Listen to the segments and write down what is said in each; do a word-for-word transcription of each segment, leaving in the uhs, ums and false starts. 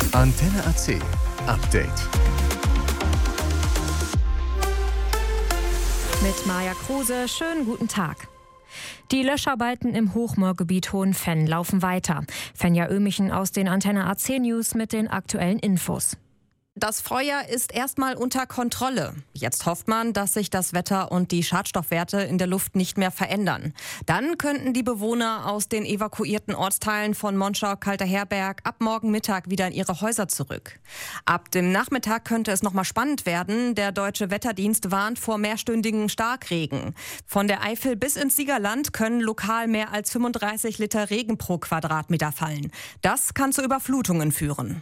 Antenne A C Update. Mit Maja Kruse, schönen guten Tag. Die Löscharbeiten im Hochmoorgebiet Hohenfenn laufen weiter. Fenja Ömichen aus den Antenne A C News mit den aktuellen Infos. Das Feuer ist erstmal unter Kontrolle. Jetzt hofft man, dass sich das Wetter und die Schadstoffwerte in der Luft nicht mehr verändern. Dann könnten die Bewohner aus den evakuierten Ortsteilen von Monschau, Kalter-Herberg ab morgen Mittag wieder in ihre Häuser zurück. Ab dem Nachmittag könnte es nochmal spannend werden. Der Deutsche Wetterdienst warnt vor mehrstündigen Starkregen. Von der Eifel bis ins Siegerland können lokal mehr als fünfunddreißig Liter Regen pro Quadratmeter fallen. Das kann zu Überflutungen führen.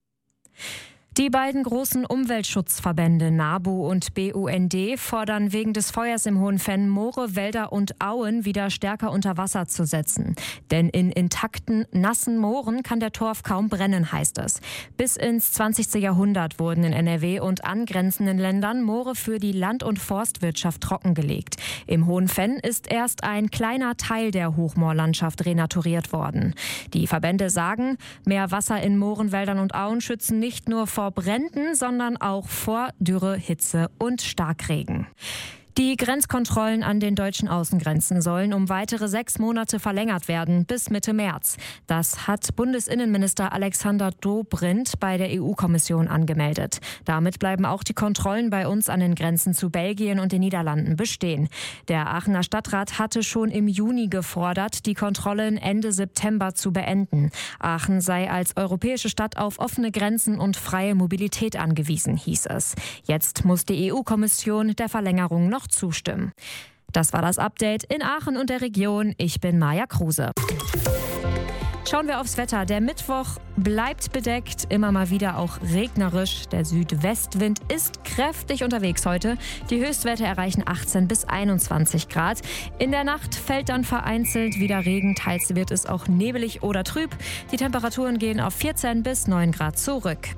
Die beiden großen Umweltschutzverbände NABU und B U N D fordern wegen des Feuers im Hohenfenn Moore, Wälder und Auen wieder stärker unter Wasser zu setzen. Denn in intakten, nassen Mooren kann der Torf kaum brennen, heißt es. Bis ins zwanzigste Jahrhundert wurden in N R W und angrenzenden Ländern Moore für die Land- und Forstwirtschaft trockengelegt. Im Hohenfenn ist erst ein kleiner Teil der Hochmoorlandschaft renaturiert worden. Die Verbände sagen, mehr Wasser in Mooren, Wäldern und Auen schützen nicht nur vor Bränden, sondern auch vor Dürre, Hitze und Starkregen. Die Grenzkontrollen an den deutschen Außengrenzen sollen um weitere sechs Monate verlängert werden, bis Mitte März. Das hat Bundesinnenminister Alexander Dobrindt bei der E U-Kommission angemeldet. Damit bleiben auch die Kontrollen bei uns an den Grenzen zu Belgien und den Niederlanden bestehen. Der Aachener Stadtrat hatte schon im Juni gefordert, die Kontrollen Ende September zu beenden. Aachen sei als europäische Stadt auf offene Grenzen und freie Mobilität angewiesen, hieß es. Jetzt muss die E U-Kommission der Verlängerung noch zustimmen. Das war das Update in Aachen und der Region. Ich bin Maja Kruse. Schauen wir aufs Wetter. Der Mittwoch bleibt bedeckt, immer mal wieder auch regnerisch. Der Südwestwind ist kräftig unterwegs heute. Die Höchstwerte erreichen achtzehn bis einundzwanzig Grad. In der Nacht fällt dann vereinzelt wieder Regen. Teils wird es auch nebelig oder trüb. Die Temperaturen gehen auf vierzehn bis neun Grad zurück.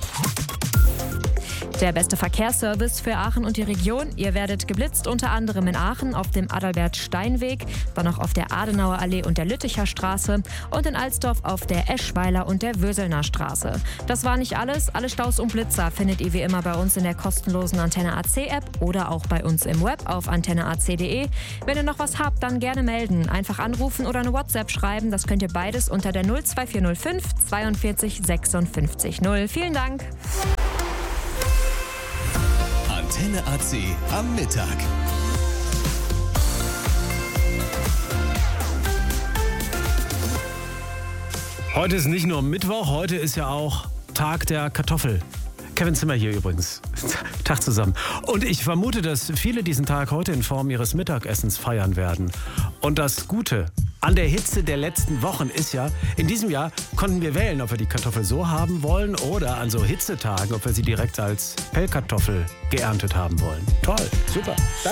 Der beste Verkehrsservice für Aachen und die Region. Ihr werdet geblitzt, unter anderem in Aachen auf dem Adalbert-Steinweg, dann auch auf der Adenauer Allee und der Lütticher Straße und in Alsdorf auf der Eschweiler und der Würselner Straße. Das war nicht alles. Alle Staus und Blitzer findet ihr wie immer bei uns in der kostenlosen Antenne A C App oder auch bei uns im Web auf antenne a c punkt de. Wenn ihr noch was habt, dann gerne melden. Einfach anrufen oder eine WhatsApp schreiben. Das könnt ihr beides unter der null zwei vier null fünf zweiundvierzig sechsundfünfzig null. Vielen Dank. Antenne A C am Mittag. Heute ist nicht nur Mittwoch, heute ist ja auch Tag der Kartoffel. Kevin Zimmer hier übrigens. Tag zusammen. Und ich vermute, dass viele diesen Tag heute in Form ihres Mittagessens feiern werden. Und das Gute an der Hitze der letzten Wochen ist ja, in diesem Jahr konnten wir wählen, ob wir die Kartoffel so haben wollen oder an so Hitzetagen, ob wir sie direkt als Pellkartoffel geerntet haben wollen. Toll, super.